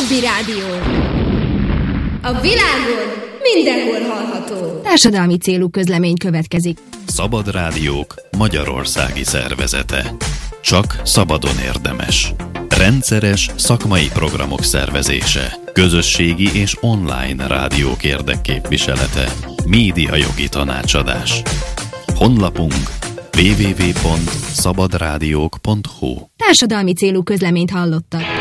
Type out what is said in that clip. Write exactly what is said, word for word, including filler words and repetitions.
Csábi Rádió. A világon mindenhol hallható. Társadalmi célú közlemény következik. Szabad Rádiók Magyarországi Szervezete. Csak szabadon érdemes. Rendszeres szakmai programok szervezése. Közösségi és online rádiók érdekképviselete. Médiajogi tanácsadás. Honlapunk double-u double-u double-u pont szabadrádiók pont hu. Társadalmi célú közleményt hallottak.